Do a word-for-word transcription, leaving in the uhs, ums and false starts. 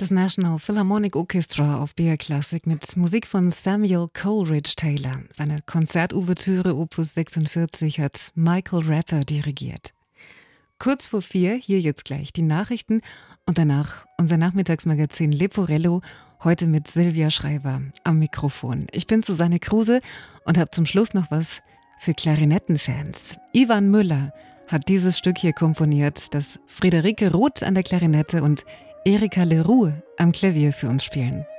Das National Philharmonic Orchestra auf B R Classic mit Musik von Samuel Coleridge Taylor. Seine Konzertouvertüre Opus sechsundvierzig hat Michael Rapper dirigiert. Kurz vor vier, hier jetzt gleich die Nachrichten und danach unser Nachmittagsmagazin Leporello, heute mit Silvia Schreiber am Mikrofon. Ich bin Susanne Kruse und habe zum Schluss noch was für Klarinettenfans. Ivan Müller hat dieses Stück hier komponiert, das Friederike Roth an der Klarinette und Erika Leroux am Klavier für uns spielen.